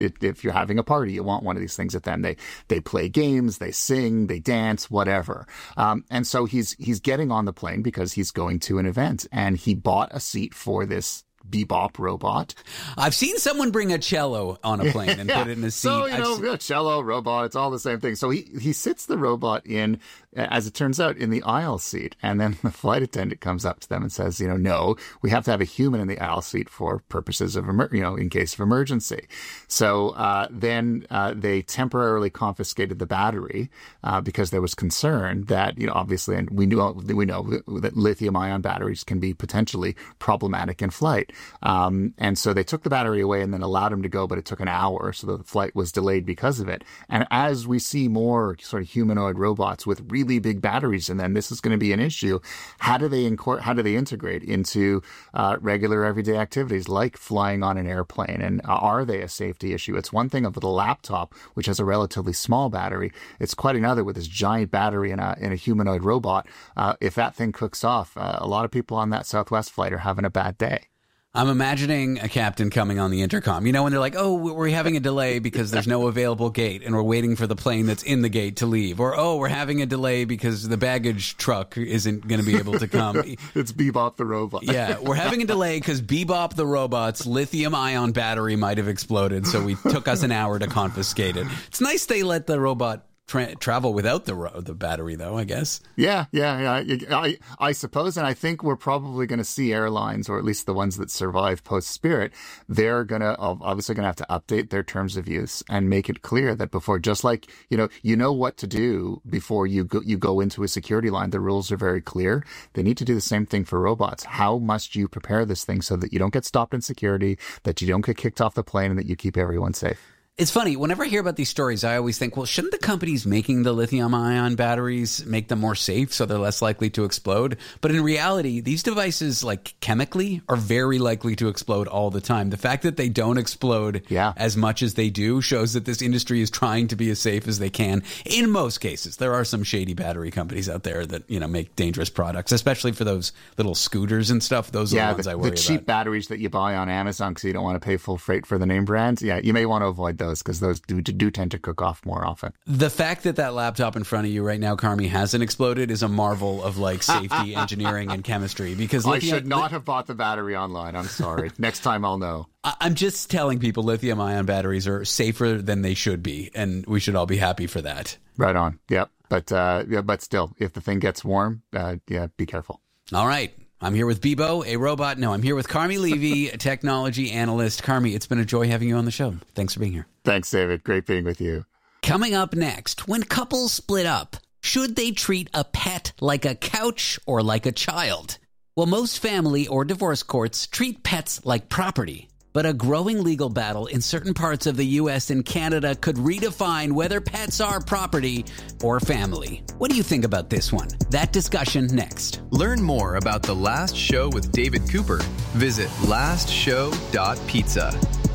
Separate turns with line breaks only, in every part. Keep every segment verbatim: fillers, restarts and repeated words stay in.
It, if you're having a party, you want one of these things at them. They they play games, they sing, they dance, whatever. Um, and so he's he's getting on the plane because he's going to an event, and he bought a seat for this Bebop robot.
I've seen someone bring a cello on a plane and yeah. put it in a seat.
So, you
I've
know,
seen...
yeah, cello, robot, it's all the same thing. So he, he sits the robot in, as it turns out, in the aisle seat. And then the flight attendant comes up to them and says, you know, no, we have to have a human in the aisle seat for purposes of, emer- you know, in case of emergency. So uh, then uh, they temporarily confiscated the battery uh, because there was concern that, you know, obviously, and we knew we know that lithium ion batteries can be potentially problematic in flight. Um, and so they took the battery away and then allowed him to go, but it took an hour. So the flight was delayed because of it. And as we see more sort of humanoid robots with really big batteries in them, this is going to be an issue. How do they incorporate, how do they integrate into uh, regular everyday activities like flying on an airplane? And are they a safety issue? It's one thing with a laptop, which has a relatively small battery. It's quite another with this giant battery in a, in a humanoid robot. Uh, if that thing cooks off, uh, a lot of people on that Southwest flight are having a bad day.
I'm imagining a captain coming on the intercom, you know, when they're like, oh, we're having a delay because there's no available gate and we're waiting for the plane that's in the gate to leave. Or, oh, we're having a delay because the baggage truck isn't going to be able to come.
It's Bebop the robot.
Yeah, we're having a delay because Bebop the robot's lithium ion battery might have exploded. So we took us an hour to confiscate it. It's nice they let the robot Tra- travel without the ro- the battery, though, I guess.
Yeah, yeah, yeah. I, I suppose, and I think we're probably going to see airlines, or at least the ones that survive post-Spirit, they're going to obviously going to have to update their terms of use and make it clear that before, just like, you know, you know what to do before you go, you go into a security line. The rules are very clear. They need to do the same thing for robots. How must you prepare this thing so that you don't get stopped in security, that you don't get kicked off the plane, and that you keep everyone safe?
It's funny, whenever I hear about these stories, I always think, well, shouldn't the companies making the lithium-ion batteries make them more safe so they're less likely to explode? But in reality, these devices, like chemically, are very likely to explode all the time. The fact that they don't explode
yeah.
as much as they do shows that this industry is trying to be as safe as they can. In most cases, there are some shady battery companies out there that, you know, make dangerous products, especially for those little scooters and stuff. Those
yeah,
are the ones
the,
I worry
about. The cheap
about.
batteries that you buy on Amazon because you don't want to pay full freight for the name brands. Yeah, you may want to avoid those because those do, do tend to cook off more often.
The fact that that laptop in front of you right now, Carmi, hasn't exploded is a marvel of like safety, engineering, and chemistry. Because
I should
at,
not have bought the battery online. I'm sorry. Next time I'll know.
I'm just telling people lithium-ion batteries are safer than they should be, and we should all be happy for that.
Right on. Yep. But uh, yeah, but still, if the thing gets warm, uh, yeah, be careful.
All right. I'm here with Bebo, a robot. No, I'm here with Carmi Levy, a technology analyst. Carmi, it's been a joy having you on the show. Thanks for being here.
Thanks, David. Great being with you.
Coming up next, when couples split up, should they treat a pet like a couch or like a child? Well, most family or divorce courts treat pets like property. But a growing legal battle in certain parts of the U S and Canada could redefine whether pets are property or family. What do you think about this one? That discussion next.
Learn more about The Last Show with David Cooper. Visit last show dot pizza.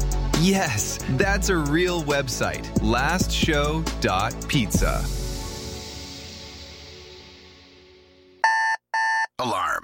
Yes, that's a real website. last show dot pizza.
Alarm.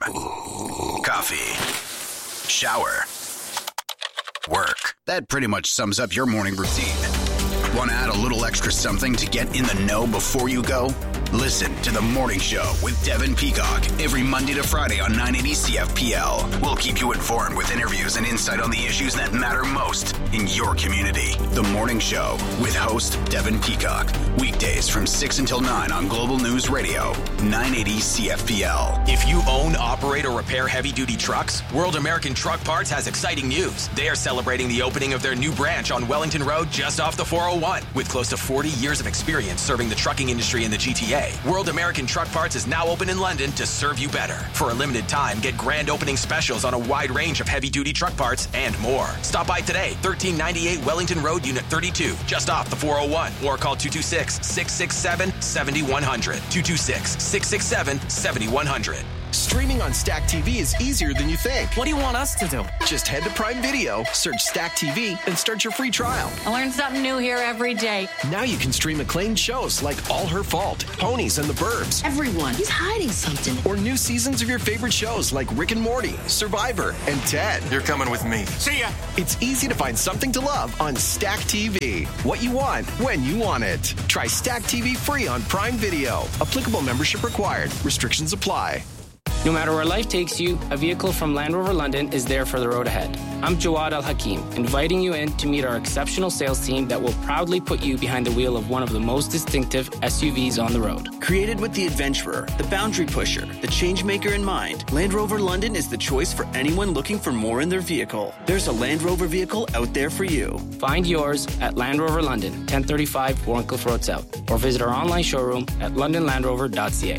Coffee. Shower. Work. That pretty much sums up your morning routine. Want to add a little extra something to get in the know before you go? Listen to The Morning Show with Devin Peacock every Monday to Friday on nine eighty C F P L. We'll keep you informed with interviews and insight on the issues that matter most in your community. The Morning Show with host Devin Peacock. Weekdays from six until nine on Global News Radio, nine eighty C F P L.
If you own, operate, or repair heavy-duty trucks, World American Truck Parts has exciting news. They are celebrating the opening of their new branch on Wellington Road just off the four oh one. With close to forty years of experience serving the trucking industry in the G T A, World American Truck Parts is now open in London to serve you better. For a limited time, get grand opening specials on a wide range of heavy-duty truck parts and more. Stop by today, thirteen ninety-eight Wellington Road, Unit thirty-two, just off the four oh one, or call two two six, six six seven, seven one zero zero, two two six, six six seven, seven one zero zero.
Streaming on Stack T V is easier than you think.
What do you want us to do?
Just head to Prime Video, search Stack T V, and start your free trial.
I learn something new here every day.
Now you can stream acclaimed shows like All Her Fault, Ponies and the Burbs.
Everyone, he's hiding something.
Or new seasons of your favorite shows like Rick and Morty, Survivor, and Ted.
You're coming with me.
See ya! It's easy to find something to love on Stack T V. What you want, when you want it. Try Stack T V free on Prime Video. Applicable membership required. Restrictions apply.
No matter where life takes you, a vehicle from Land Rover London is there for the road ahead. I'm Jawad Al Hakim, inviting you in to meet our exceptional sales team that will proudly put you behind the wheel of one of the most distinctive S U Vs on the road.
Created with the adventurer, the boundary pusher, the change maker in mind, Land Rover London is the choice for anyone looking for more in their vehicle. There's a Land Rover vehicle out there for you.
Find yours at Land Rover London, ten thirty-five Warncliffe Road South, or visit our online showroom at london land rover dot c a.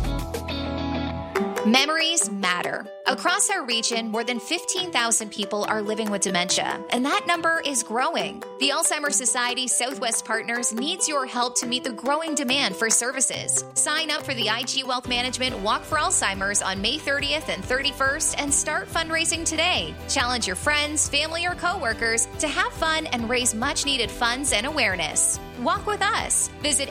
Memories matter. Across our region, more than fifteen thousand people are living with dementia, and that number is growing. The Alzheimer's Society Southwest Partners needs your help to meet the growing demand for services. Sign up for the I G Wealth Management Walk for Alzheimer's on May thirtieth and thirty-first and start fundraising today. Challenge your friends, family, or coworkers to have fun and raise much-needed funds and awareness. Walk with us. Visit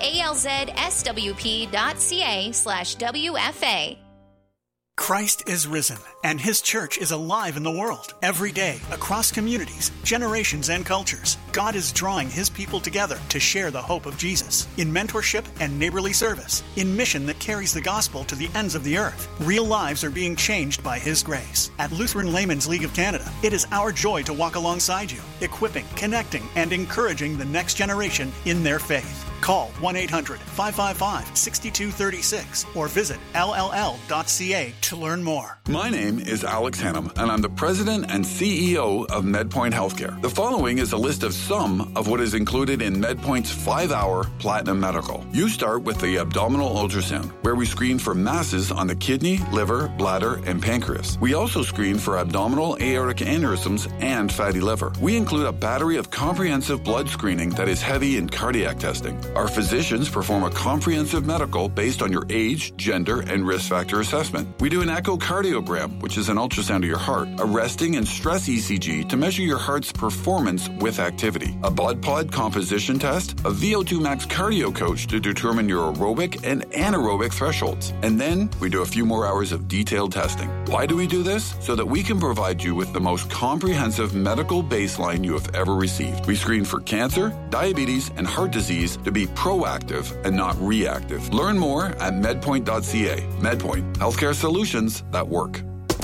alzswp.ca slash WFA.
Christ is risen, and His church is alive in the world. Every day, across communities, generations, and cultures, God is drawing His people together to share the hope of Jesus in mentorship and neighborly service, in mission that carries the gospel to the ends of the earth. Real lives are being changed by His grace. At Lutheran Laymen's League of Canada, it is our joy to walk alongside you, equipping, connecting, and encouraging the next generation in their faith. Call one eight hundred, five five five, six two three six or visit L L L dot C A to learn more.
My name is Alex Hannum, and I'm the president and C E O of MedPoint Healthcare. The following is a list of some of what is included in MedPoint's five-hour Platinum Medical. You start with the abdominal ultrasound, where we screen for masses on the kidney, liver, bladder, and pancreas. We also screen for abdominal aortic aneurysms and fatty liver. We include a battery of comprehensive blood screening that is heavy in cardiac testing. Our physicians perform a comprehensive medical based on your age, gender, and risk factor assessment. We do an echocardiogram, which is an ultrasound of your heart, a resting and stress E C G to measure your heart's performance with activity, a blood pod composition test, a V O two max cardio coach to determine your aerobic and anaerobic thresholds. And then we do a few more hours of detailed testing. Why do we do this? So that we can provide you with the most comprehensive medical baseline you have ever received. We screen for cancer, diabetes, and heart disease to be proactive and not reactive. Learn more at medpoint dot c a. MedPoint, healthcare solutions that work.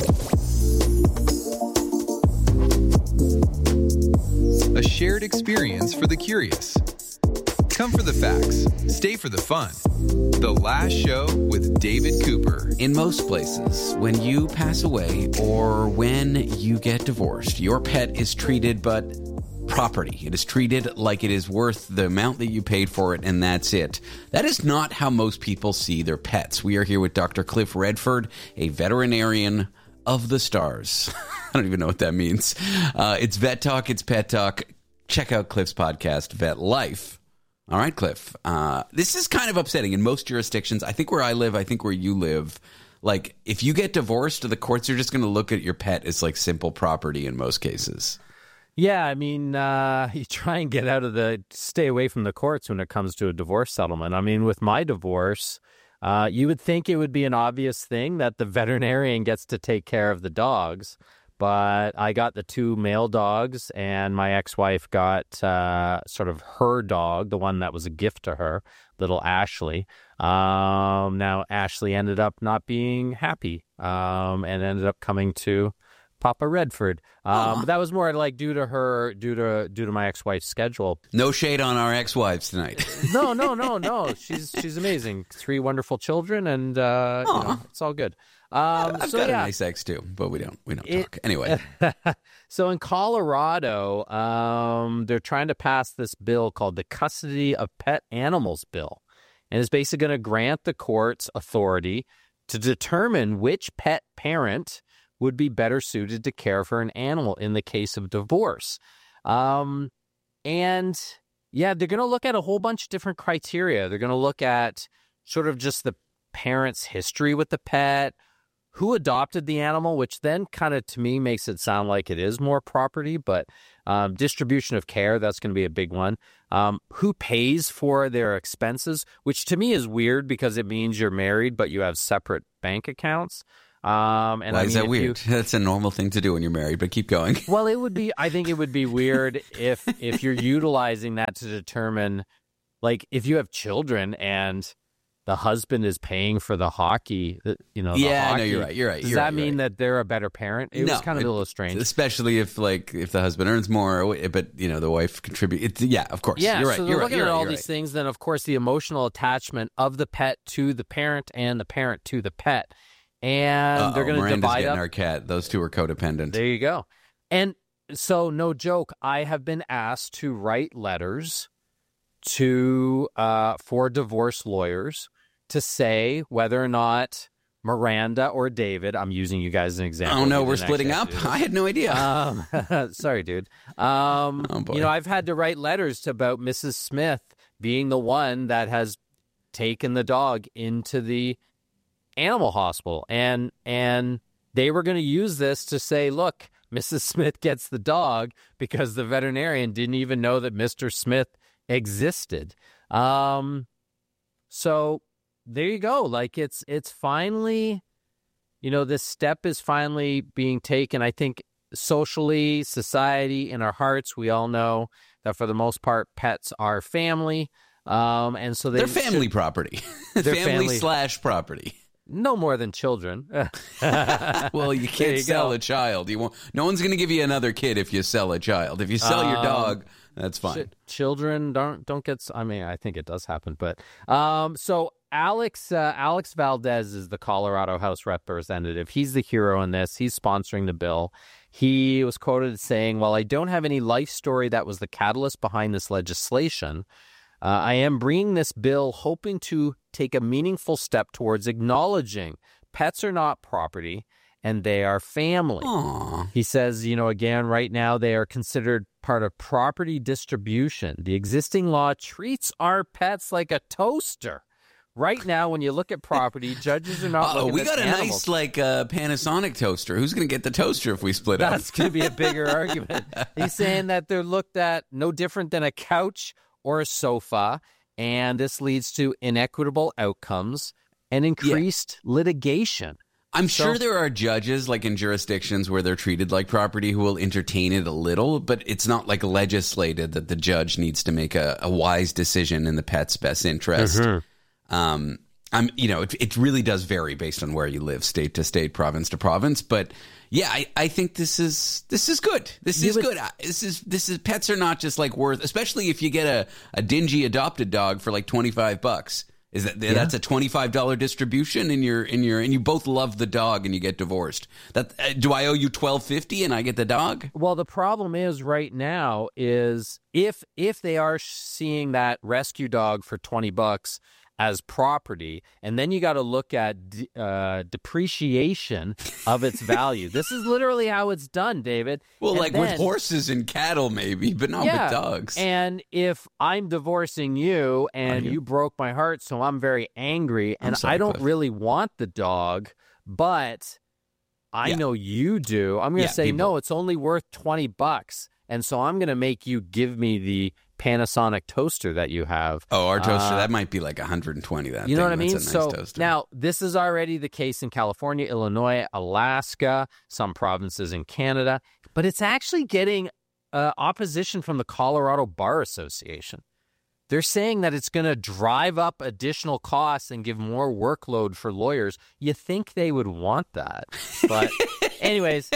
A shared experience for the curious. Come for the facts, stay for the fun. The Last Show with David Cooper.
In most places, when you pass away or when you get divorced, your pet is treated but property. It is treated like it is worth the amount that you paid for it, and that's it. That is not how most people see their pets. We are here with Doctor Cliff Redford, a veterinarian of the stars. I don't even know what that means. Uh, it's Vet Talk. It's Pet Talk. Check out Cliff's podcast, Vet Life. All right, Cliff. Uh, this is kind of upsetting in most jurisdictions. I think where I live, I think where you live, like if you get divorced, the courts are just going to look at your pet as like simple property in most cases.
Yeah, I mean, uh, you try and get out of the, stay away from the courts when it comes to a divorce settlement. I mean, with my divorce, uh, you would think it would be an obvious thing that the veterinarian gets to take care of the dogs. But I got the two male dogs, and my ex-wife got uh, sort of her dog, the one that was a gift to her, little Ashley. Um, now, Ashley ended up not being happy um, and ended up coming to Papa Redford. Um, but that was more like due to her, due to due to my ex-wife's schedule.
No shade on our ex-wives tonight.
no, no, no, no. She's she's amazing. Three wonderful children, and uh, you know, it's all good. Um,
I've
so,
got
yeah.
a nice ex too, but we don't we don't
It,
talk anyway.
So in Colorado, um, they're trying to pass this bill called the Custody of Pet Animals Bill, and it's basically going to grant the courts authority to determine which pet parent would be better suited to care for an animal in the case of divorce. Um, and yeah, they're going to look at a whole bunch of different criteria. They're going to look at sort of just the parent's history with the pet, who adopted the animal, which then kind of, to me, makes it sound like it is more property, but um, distribution of care, that's going to be a big one. Um, who pays for their expenses, which to me is weird because it means you're married, but you have separate bank accounts. Um, and
Why
I mean,
is that weird?
You,
That's a normal thing to do when you're married, but keep going.
Well, it would be, I think it would be weird if if you're utilizing that to determine, like, if you have children and the husband is paying for the hockey, you know, the
yeah,
hockey,
no, you're right. You're right.
Does
you're
that
right,
mean
right.
that they're a better parent? It
no,
was kind of
it,
a little strange.
Especially if, like, if the husband earns more, but, you know, the wife contributes. Yeah, of course.
Yeah,
you're right.
so
you're
they're
right,
looking
you're
at
right,
all
you're
these
right.
things. Then, of course, the emotional attachment of the pet to the parent and the parent to the pet. And
Uh-oh,
they're going to
Miranda's
divide
getting
up.
our cat. Those two are codependent.
There you go. And so, no joke, I have been asked to write letters to uh, for divorce lawyers to say whether or not Miranda or David, I'm using you guys as an example.
Oh, no,
You
we're
didn't
splitting
actually
up?
have to do this.
I had no idea.
Um, sorry, dude. Um,
Oh, boy.
You know, I've had to write letters to, about Missus Smith being the one that has taken the dog into the animal hospital. And, and they were going to use this to say, look, Missus Smith gets the dog because the veterinarian didn't even know that Mister Smith existed. Um, so there you go. Like it's, it's finally, you know, this step is finally being taken. I think socially, society, in our hearts, we all know that for the most part, pets are family. Um, and so they
They're family
should,
property.
They're
family,
family
slash property.
No more than children.
Well, you can't
you
sell
go.
a child. You won't. No one's going to give you another kid if you sell a child. If you sell your
Um,
dog, that's fine.
Ch- children don't don't get. s- I mean, I think it does happen, but um. So Alex uh, Alex Valdez is the Colorado House representative. He's the hero in this. He's sponsoring the bill. He was quoted as saying, "While I don't have any life story that was the catalyst behind this legislation, uh, I am bringing this bill hoping to take a meaningful step towards acknowledging pets are not property and they are family."
Aww.
He says, you know, again, right now they are considered part of property distribution. The existing law treats our pets like a toaster. Right now, when you look at property, judges are not
Oh,
looking
we
at
got a
animals.
nice like uh, Panasonic toaster. Who's going to get the toaster if we split up?
That's going to be a bigger argument. He's saying that they're looked at no different than a couch or a sofa, and this leads to inequitable outcomes and increased litigation.
I'm
So-
sure there are judges, like in jurisdictions where they're treated like property, who will entertain it a little, but it's not like legislated that the judge needs to make a, a wise decision in the pet's best interest.
Mhm.
Um, I'm, you know, it, it really does vary based on where you live, state to state, province to province. But yeah, I, I think this is this is good. This
You
is
would-
good. I- This is this is pets are not just like worth, especially if you get a, a dingy adopted dog for like twenty-five bucks. Is that that's a twenty-five dollars distribution in your in your and you both love the dog and you get divorced. That uh, do I owe you twelve fifty and I get the dog?
Well, the problem is right now is if if they are seeing that rescue dog for twenty bucks as property, and then you got to look at d- uh, depreciation of its value. This is literally how it's done, David.
Well,
And
like with
then-
horses and cattle, maybe, but not
yeah.
with dogs.
And if I'm divorcing you and
you?
you broke my heart, so I'm very angry,
I'm
and
sorry,
I don't
Cliff.
really want the dog, but I
Yeah.
know you do. I'm going to
Yeah,
say,
people-
no, it's only worth twenty bucks. And so I'm going to make you give me the Panasonic toaster that you have.
Oh, our toaster,
Uh,
that might be like one hundred twenty. That
you know
thing.
what I mean?
That's a nice
so
toaster.
now this is already the case in California, Illinois, Alaska, some provinces in Canada, but it's actually getting uh, opposition from the Colorado Bar Association. They're saying that it's going to drive up additional costs and give more workload for lawyers. You think they would want that. But anyways,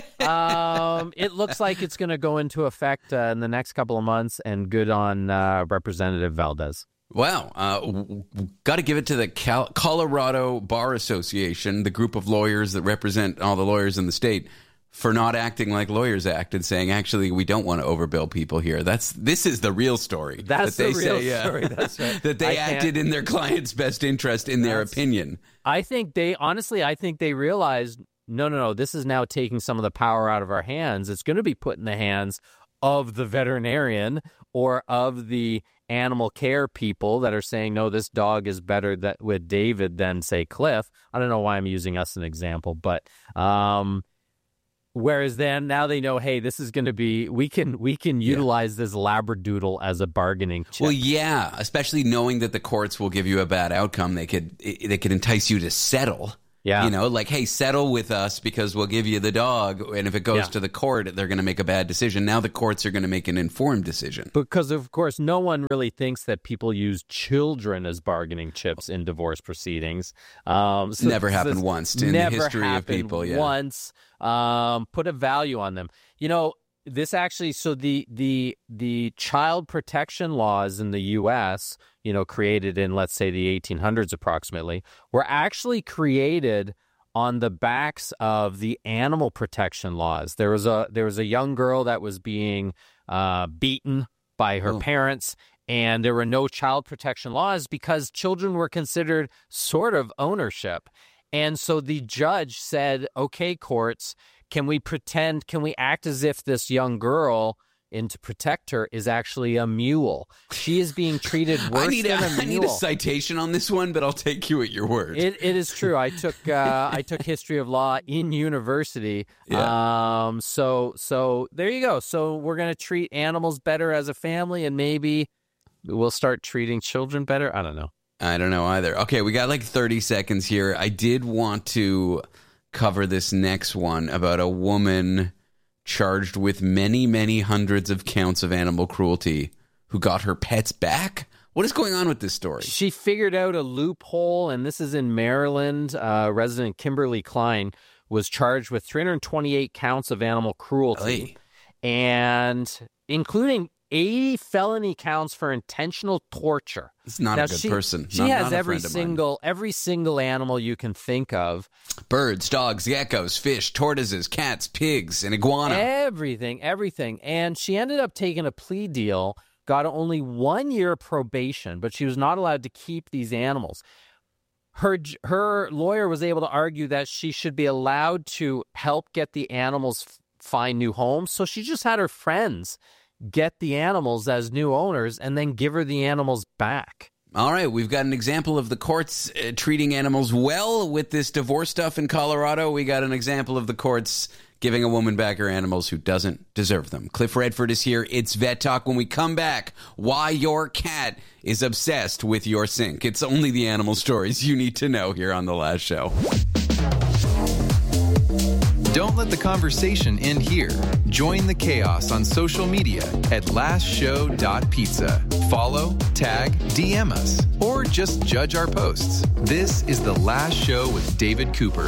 um, it looks like it's going to go into effect uh, in the next couple of months, and good on uh, Representative Valdez.
Wow. Uh, w- w- got to give it to the Cal- Colorado Bar Association, the group of lawyers that represent all the lawyers in the state, for not acting like lawyers act and saying, actually, we don't want to overbill people here. That's This is the real story.
That's
that they
the real
say, yeah,
story. That's right.
that they
I can't-
acted in their client's best interest, in their
That's-
opinion.
I think they, honestly, I think they realized, no, no, no, this is now taking some of the power out of our hands. It's going to be put in the hands of the veterinarian or of the animal care people that are saying, no, this dog is better that with David than, say, Cliff. I don't know why I'm using us as an example, but um, whereas then now they know, hey, this is going to be, we can we can utilize yeah. this Labradoodle as a bargaining chip.
Well, yeah, especially knowing that the courts will give you a bad outcome. They could they could entice you to settle. Yeah. You know, like, hey, settle with us because we'll give you the dog. And if it goes yeah. to the court, they're going to make a bad decision. Now the courts are going to make an informed decision.
Because, of course, no one really thinks that people use children as bargaining chips in divorce proceedings. Um, so
never happened once in the history of people. Yeah.
Once. Um, put a value on them. You know, this actually, so the the the child protection laws in the U S, you know, created in, let's say, the eighteen hundreds approximately, were actually created on the backs of the animal protection laws. There was a there was a young girl that was being uh, beaten by her oh. parents, and there were no child protection laws because children were considered sort of ownership. And so the judge said, okay, courts, can we pretend, can we act as if this young girl, and to protect her, is actually a mule? She is being treated worse
I need
than
a,
a mule.
I need a citation on this one, but I'll take you at your word.
It, it is true. I took uh, I took history of law in university.
Yeah.
Um. So so there you go. So we're going to treat animals better as a family, and maybe we'll start treating children better. I don't know.
I don't know either. Okay, we got like thirty seconds here. I did want to cover this next one about a woman charged with many, many hundreds of counts of animal cruelty who got her pets back. What is going on with this story?
She figured out a loophole, and this is in Maryland. Uh, resident Kimberly Klein was charged with three hundred twenty-eight counts of animal cruelty, really? And including eighty felony counts for intentional torture.
It's not
now,
a good
she,
person.
She
not,
has
not
every single every single animal you can think of.
Birds, dogs, geckos, fish, tortoises, cats, pigs, and iguana.
Everything, everything. And she ended up taking a plea deal, got only one year probation, but she was not allowed to keep these animals. Her her lawyer was able to argue that she should be allowed to help get the animals find new homes. So she just had her friends get the animals as new owners and then give her the animals back.
All right, we've got an example of the courts uh, treating animals well with this divorce stuff in Colorado. We got an example of the courts giving a woman back her animals who doesn't deserve them. Cliff Redford is here. It's Vet Talk. When we come back, why your cat is obsessed with your sink. It's only the animal stories you need to know here on The Last Show.
Don't let the conversation end here. Join the chaos on social media at last show dot pizza. Follow, tag, D M us, or just judge our posts. This is The Last Show with David Cooper.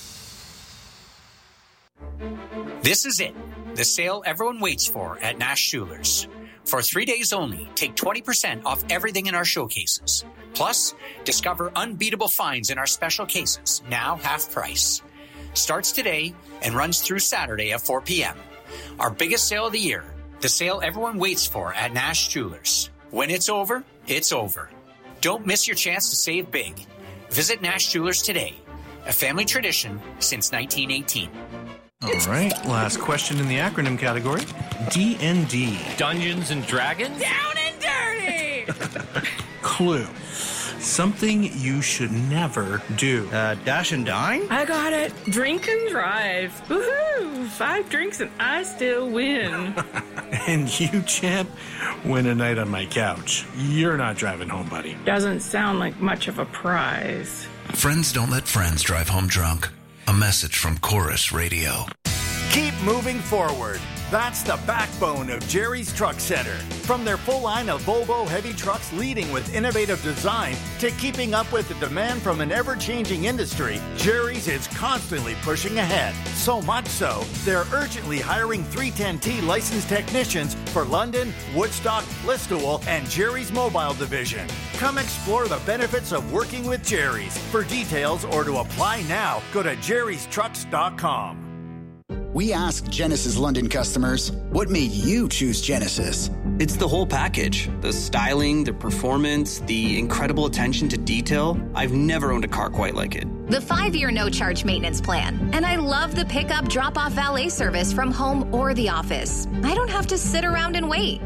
This is it. The sale everyone waits for at Nash Jewelers. For three days only, take twenty percent off everything in our showcases. Plus, discover unbeatable finds in our special cases, now half price. Starts today and runs through Saturday at four p.m. Our biggest sale of the year, the sale everyone waits for at Nash Jewelers. When it's over, it's over. Don't miss your chance to save big. Visit Nash Jewelers today, a family tradition since nineteen eighteen.
All right, last question in the acronym category, D and D.
Dungeons and Dragons?
Down and dirty!
Clue. Something you should never do.
Uh, dash and dine?
I got it. Drink and drive. Woohoo! Five drinks and I still win.
And you, champ, win a night on my couch. You're not driving home, buddy.
Doesn't sound like much of a prize.
Friends don't let friends drive home drunk. A message from Chorus Radio.
Keep moving forward. That's the backbone of Jerry's Truck Center. From their full line of Volvo heavy trucks leading with innovative design to keeping up with the demand from an ever-changing industry, Jerry's is constantly pushing ahead. So much so, they're urgently hiring three ten T licensed technicians for London, Woodstock, Listowel, and Jerry's Mobile Division. Come explore the benefits of working with Jerry's. For details or to apply now, go to jerrys trucks dot com.
We asked Genesis London customers, what made you choose Genesis?
It's the whole package. The styling, the performance, the incredible attention to detail. I've never owned a car quite like it.
The five-year no-charge maintenance plan. And I love the pickup drop-off valet service from home or the office. I don't have to sit around and wait.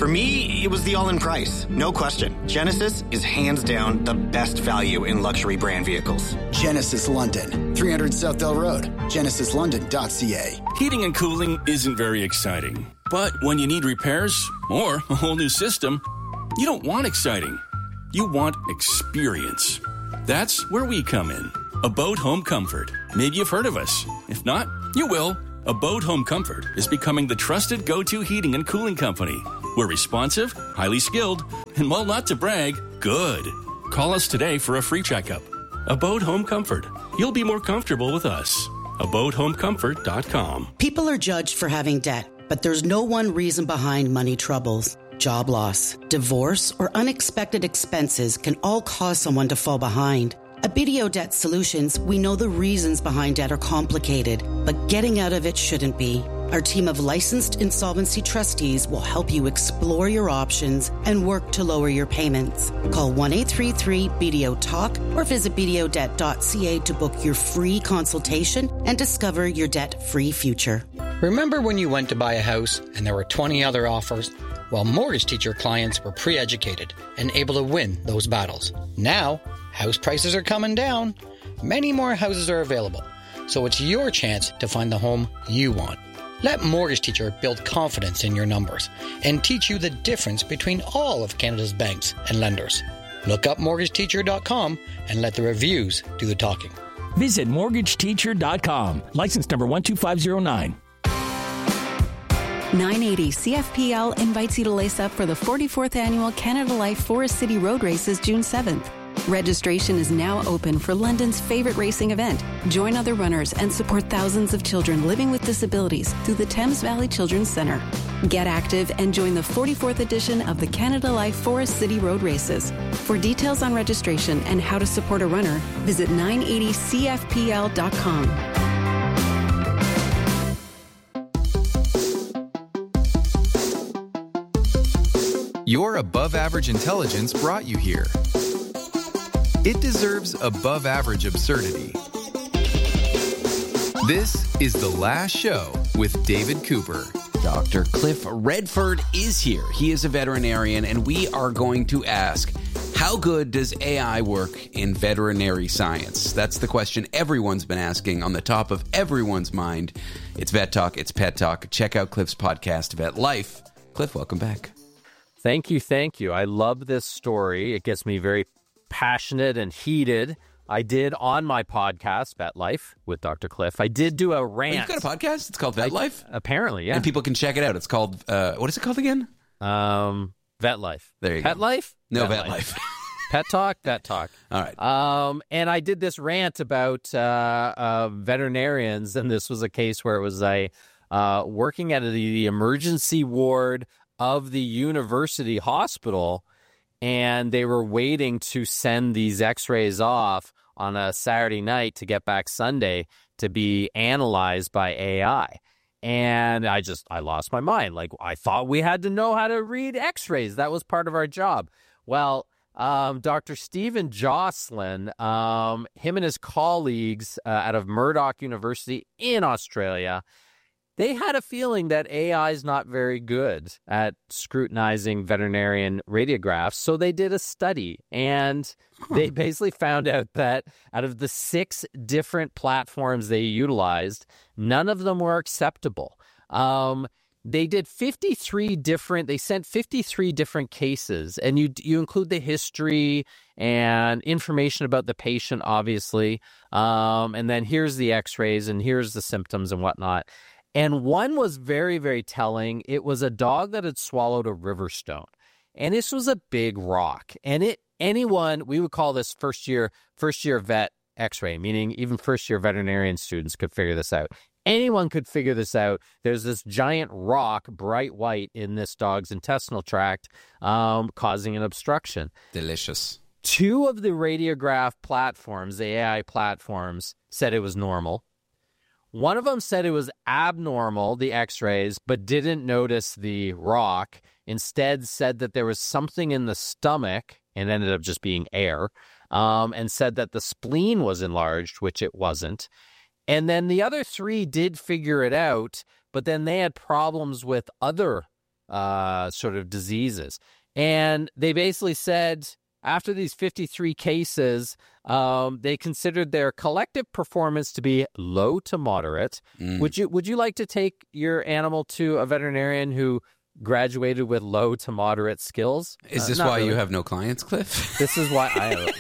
For me, it was the all-in price. No question. Genesis is hands down the best value in luxury brand vehicles.
Genesis London, three hundred Southdale Road, genesis london dot c a.
Heating and cooling isn't very exciting. But when you need repairs or a whole new system, you don't want exciting. You want experience. That's where we come in. Abode Home Comfort. Maybe you've heard of us. If not, you will. Abode Home Comfort is becoming the trusted go-to heating and cooling company. We're responsive, highly skilled, and while not to brag, good. Call us today for a free checkup. Abode Home Comfort. You'll be more comfortable with us. abode home comfort dot com.
People are judged for having debt, but there's no one reason behind money troubles. Job loss, divorce, or unexpected expenses can all cause someone to fall behind. At B D O Debt Solutions, we know the reasons behind debt are complicated, but getting out of it shouldn't be. Our team of licensed insolvency trustees will help you explore your options and work to lower your payments. Call one eight three three B D O talk or visit b d o debt dot c a to book your free consultation and discover your debt-free future.
Remember when you went to buy a house and there were twenty other offers? Well, Mortgage Teacher clients were pre-educated and able to win those battles. Now, house prices are coming down. Many more houses are available, so it's your chance to find the home you want. Let Mortgage Teacher build confidence in your numbers and teach you the difference between all of Canada's banks and lenders. Look up mortgage teacher dot com and let the reviews do the talking.
Visit mortgage teacher dot com. License number one two five zero nine.
nine eighty C F P L invites you to lace up for the forty-fourth Annual Canada Life Forest City Road Races June seventh. Registration is now open for London's favorite racing event. Join other runners and support thousands of children living with disabilities through the Thames Valley Children's Centre. Get active and join the forty-fourth edition of the Canada Life Forest City Road Races. For details on registration and how to support a runner, visit nine eighty C F P L dot com.
Your above-average intelligence brought you here. It deserves above-average absurdity. This is The Last Show with David Cooper.
Doctor Cliff Redford is here. He is a veterinarian, and we are going to ask, how good does A I work in veterinary science? That's the question everyone's been asking, on the top of everyone's mind. It's Vet Talk, it's Pet Talk. Check out Cliff's podcast, Vet Life. Cliff, welcome back.
Thank you, thank you. I love this story. It gets me very passionate and heated. I did on my podcast, Vet Life, with Doctor Cliff. I did do a rant.
Oh, you've got a podcast? It's called Vet
I,
Life?
Apparently, yeah.
And people can check it out. It's called, uh, what is it called again?
Um, Vet Life.
There you
Pet
go.
Life?
No,
Vet,
Vet
Life.
Life.
Pet Talk, Vet Talk.
All right.
Um, and I did this rant about uh, uh, veterinarians, and this was a case where it was a uh, working at the, the emergency ward of the university hospital, and they were waiting to send these x-rays off on a Saturday night to get back Sunday to be analyzed by A I. And I just, I lost my mind. Like, I thought we had to know how to read x-rays. That was part of our job. Well, um, Doctor Stephen Jocelyn, um, him and his colleagues uh, out of Murdoch University in Australia, they had a feeling that A I is not very good at scrutinizing veterinarian radiographs, so they did a study, and they basically found out that out of the six different platforms they utilized, none of them were acceptable. Um, they did fifty-three different, they sent fifty-three different cases, and you you include the history and information about the patient, obviously, um, and then here's the x-rays, and here's the symptoms and whatnot. And one was very, very telling. It was a dog that had swallowed a river stone. And this was a big rock. And it anyone, we would call this first year, first year vet x-ray, meaning even first year veterinarian students could figure this out. Anyone could figure this out. There's this giant rock, bright white, in this dog's intestinal tract, um, causing an obstruction.
Delicious.
Two of the radiograph platforms, the A I platforms, said it was normal. One of them said it was abnormal, the x-rays, but didn't notice the rock. Instead said that there was something in the stomach, and ended up just being air, um, and said that the spleen was enlarged, which it wasn't. And then the other three did figure it out, but then they had problems with other uh, sort of diseases. And they basically said after these fifty-three cases, um, they considered their collective performance to be low to moderate. Mm. Would you would you like to take your animal to a veterinarian who graduated with low to moderate skills?
Is
Uh,
this
not
why
really.
you have no clients, Cliff?
This is why I.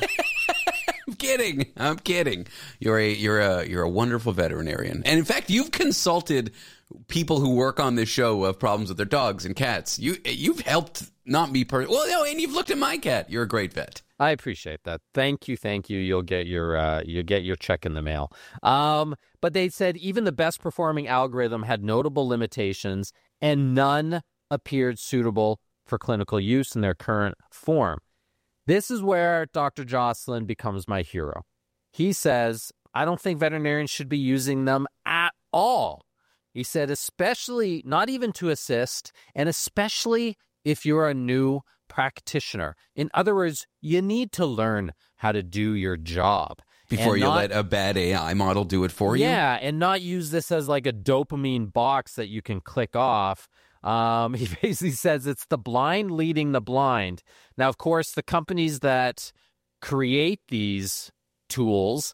I'm kidding. I'm kidding. You're a you're a you're a wonderful veterinarian, and in fact, you've consulted people who work on this show who have problems with their dogs and cats. You you've helped not me per well, no, and you've looked at my cat. You're a great vet.
I appreciate that. Thank you, thank you. You'll get your uh, you get your check in the mail. Um, but they said even the best performing algorithm had notable limitations, and none appeared suitable for clinical use in their current form. This is where Doctor Jocelyn becomes my hero. He says, I don't think veterinarians should be using them at all. He said, especially not even to assist, and especially if you're a new practitioner. In other words, you need to learn how to do your job.
Before
and
you
not,
let a bad A I model do it for you?
Yeah, and not use this as like a dopamine box that you can click off. Um, he basically says it's the blind leading the blind. Now, of course, the companies that create these tools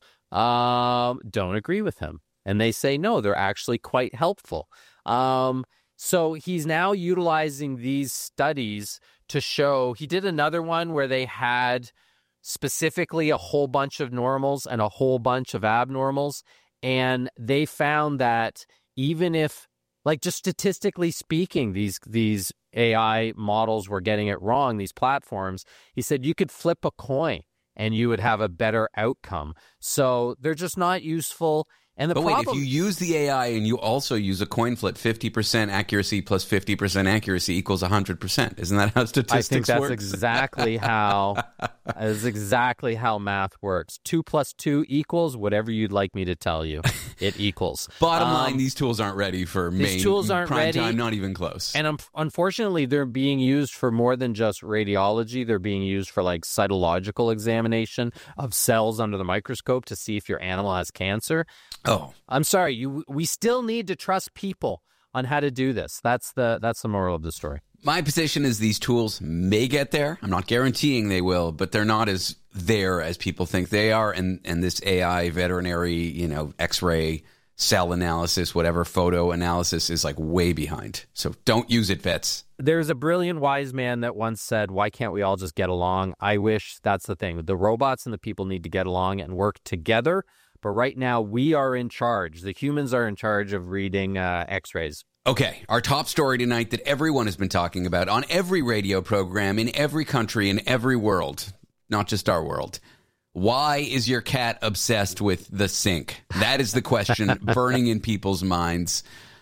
um, don't agree with him. And they say, no, they're actually quite helpful. Um, so he's now utilizing these studies to show. He did another one where they had specifically a whole bunch of normals and a whole bunch of abnormals. And they found that even if, like just statistically speaking, these these A I models were getting it wrong, these platforms, he said you could flip a coin and you would have a better outcome. So they're just not useful. And the
but
problem,
wait, if you use the A I and you also use a coin flip, fifty percent accuracy plus fifty percent accuracy equals one hundred percent. Isn't that how statistics
I think that's
works?
exactly how is exactly how math works. Two plus two equals whatever you'd like me to tell you. It equals.
Bottom
Um,
line, these tools aren't ready for
these
main
tools aren't
prime
ready.
time, not even close.
And um, unfortunately, they're being used for more than just radiology. They're being used for like cytological examination of cells under the microscope to see if your animal has cancer.
Oh,
I'm sorry. You, we still need to trust people on how to do this. That's the that's the moral of the story.
My position is these tools may get there. I'm not guaranteeing they will, but they're not as there as people think they are. And and this A I veterinary, you know, X-ray cell analysis, whatever photo analysis is like way behind. So don't use it, vets.
There's a brilliant wise man that once said, why can't we all just get along? I wish that's the thing. The robots and the people need to get along and work together. But right now, we are in charge. The humans are in charge of reading uh, X-rays.
Okay, our top story tonight that everyone has been talking about on every radio program in every country in every world, not just our world. Why is your cat obsessed with the sink? That is the question burning in people's minds.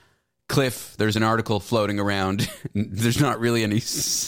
Cliff, there's an article floating around. There's not really any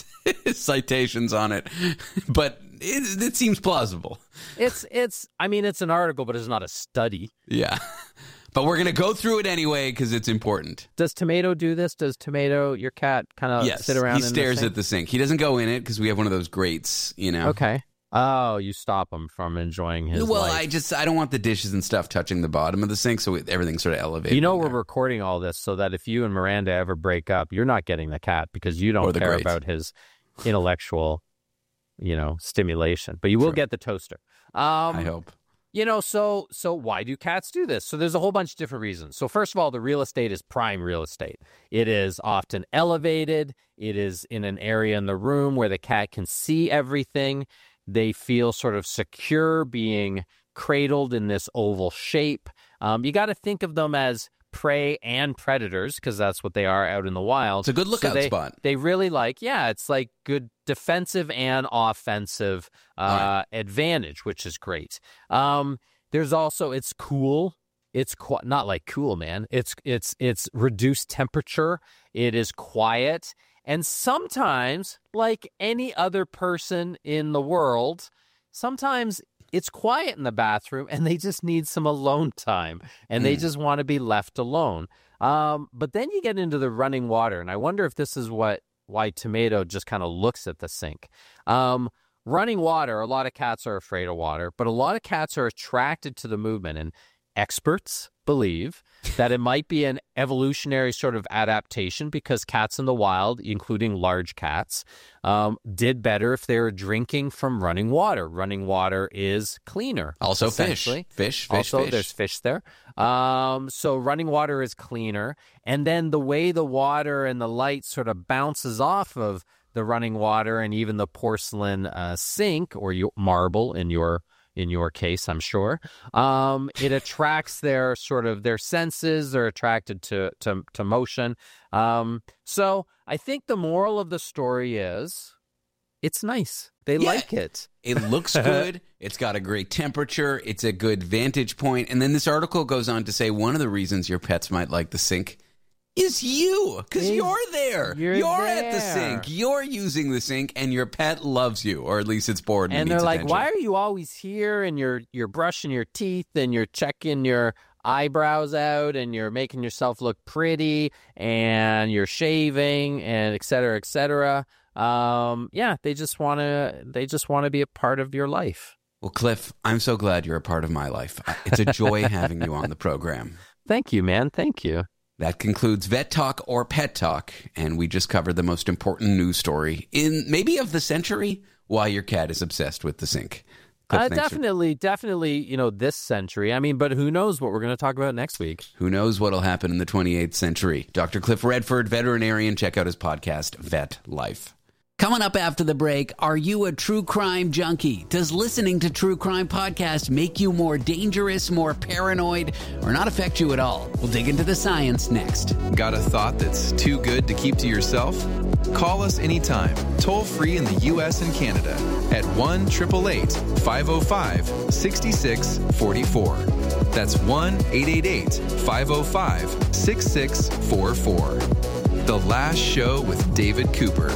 citations on it, but it, it seems plausible.
It's, it's. I mean, it's an article, but it's not a study.
Yeah. But we're going to go through it anyway because it's important.
Does Tomato do this? Does Tomato, your cat, kind of
yes,
sit around
he
in
stares
the sink?
at the sink. He doesn't go in it because we have one of those grates, you know.
Okay. Oh, you stop him from enjoying his
Well,
life.
I just, I don't want the dishes and stuff touching the bottom of the sink, so everything's sort of elevated.
You know, we're recording all this so that if you and Miranda ever break up, you're not getting the cat because you don't care
grate.
about his intellectual, you know, stimulation. But you will
True.
get the toaster. Um,
I hope.
You know, so so why do cats do this? So there's a whole bunch of different reasons. So first of all, the real estate is prime real estate. It is often elevated. It is in an area in the room where the cat can see everything. They feel sort of secure being cradled in this oval shape. Um, you got to think of them as prey and predators because that's what they are out in the wild.
It's a good lookout
so they,
spot.
They really like, yeah, it's like good defensive and offensive uh, right. advantage, which is great. Um, there's also, it's cool. It's qu- not like cool, man. It's it's it's reduced temperature. It is quiet. And sometimes, like any other person in the world, sometimes it's quiet in the bathroom and they just need some alone time and mm. they just want to be left alone. Um, but then you get into the running water, and I wonder if this is what why Tomato just kind of looks at the sink. Um, running water, a lot of cats are afraid of water, but a lot of cats are attracted to the movement. And experts believe that it might be an evolutionary sort of adaptation because cats in the wild, including large cats, um, did better if they were drinking from running water. Running water is cleaner.
Also fish. Fish, fish,
Also,
fish.
there's fish there. Um, so running water is cleaner. And then the way the water and the light sort of bounces off of the running water and even the porcelain uh, sink or your marble in your in your case, I'm sure, um, it attracts their sort of their senses. They're attracted to to, to motion. Um, so I think the moral of the story is it's nice. They
Yeah.
like it.
It looks good. It's got a great temperature. It's a good vantage point. And then this article goes on to say one of the reasons your pets might like the sink is you, because you're there.
You're
at the
there.
sink. You're using the sink, and your pet loves you, or at least it's bored and,
And
needs
they're like,
attention.
why are you always here? And you're you're brushing your teeth and you're checking your eyebrows out and you're making yourself look pretty and you're shaving and et cetera, et cetera. Um, yeah, they just want to they just want to be a part of your life.
Well, Cliff, I'm so glad you're a part of my life. It's a joy having you on the program.
Thank you, man. Thank you.
That concludes Vet Talk or Pet Talk, and we just covered the most important news story in maybe of the century, why your cat is obsessed with the sink. Cliff,
Uh,
thanks for-
definitely, definitely, you know, this century. I mean, but who knows what we're going to talk about next week?
Who knows what'll happen in the twenty-eighth century? Doctor Cliff Redford, veterinarian. Check out his podcast, Vet Life.
Coming up after the break, are you a true crime junkie? Does listening to true crime podcasts make you more dangerous, more paranoid, or not affect you at all? We'll dig into the science next.
Got a thought that's too good to keep to yourself? Call us anytime, toll free in the U S and Canada at one eight eight eight, five oh five, six six four four. That's one eight eight eight, five oh five, six six four four. The Last Show with David Cooper.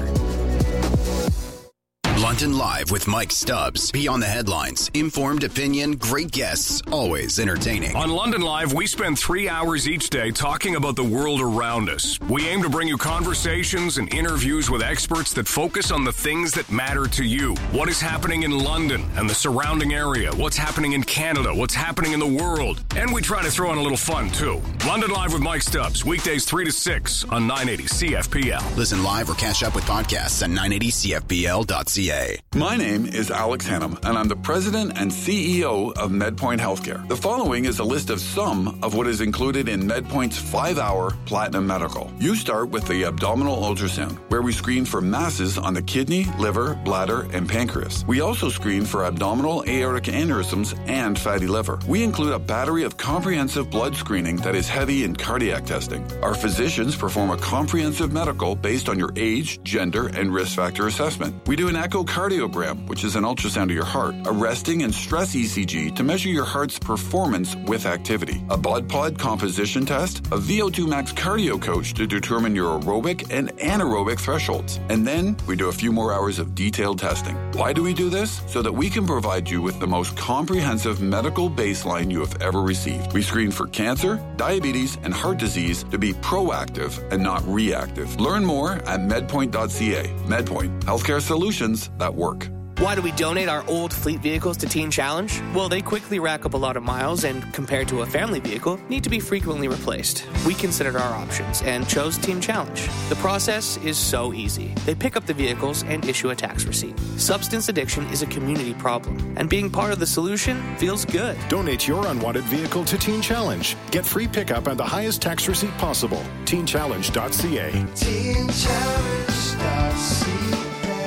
London Live with Mike Stubbs. Beyond the headlines, informed opinion, great guests, always entertaining.
On London Live, we spend three hours each day talking about the world around us. We aim to bring you conversations and interviews with experts that focus on the things that matter to you. What is happening in London and the surrounding area? What's happening in Canada? What's happening in the world? And we try to throw in a little fun, too. London Live with Mike Stubbs, weekdays three to six on nine eighty C F P L.
Listen live or catch up with podcasts at nine eighty C F B L dot C A.
My name is Alex Hannum, and I'm the president and C E O of MedPoint Healthcare. The following is a list of some of what is included in MedPoint's five-hour Platinum Medical. You start with the abdominal ultrasound, where we screen for masses on the kidney, liver, bladder, and pancreas. We also screen for abdominal aortic aneurysms and fatty liver. We include a battery of comprehensive blood screening that is heavy in cardiac testing. Our physicians perform a comprehensive medical based on your age, gender, and risk factor assessment. We do an echocardiogram, which is an ultrasound of your heart, a resting and stress E C G to measure your heart's performance with activity, a blood pod composition test, a V O two max cardio coach to determine your aerobic and anaerobic thresholds. And then we do a few more hours of detailed testing. Why do we do this? So that we can provide you with the most comprehensive medical baseline you have ever received. We screen for cancer, diabetes, and heart disease to be proactive and not reactive. Learn more at medpoint dot C A. MedPoint, healthcare solutions that work.
Why do we donate our old fleet vehicles to Teen Challenge? Well, they quickly rack up a lot of miles and, compared to a family vehicle, need to be frequently replaced. We considered our options and chose Teen Challenge. The process is so easy. They pick up the vehicles and issue a tax receipt. Substance addiction is a community problem, and being part of the solution feels good.
Donate your unwanted vehicle to Teen Challenge. Get free pickup and the highest tax receipt possible. teen challenge dot C A. teen challenge dot C A.